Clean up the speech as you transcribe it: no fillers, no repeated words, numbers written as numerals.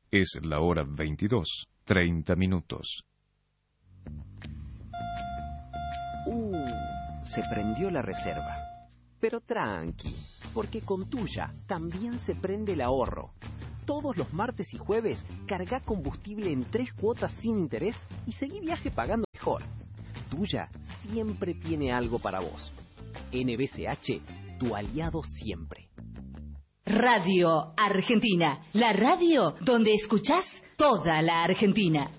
Es la hora 22:30. Se prendió la reserva. Pero tranqui, porque con Tuya también se prende el ahorro. Todos los martes y jueves carga combustible en 3 cuotas sin interés y seguí viaje pagando mejor. Tuya siempre tiene algo para vos. NBCH, tu aliado siempre. Radio Argentina, la radio donde escuchás toda la Argentina.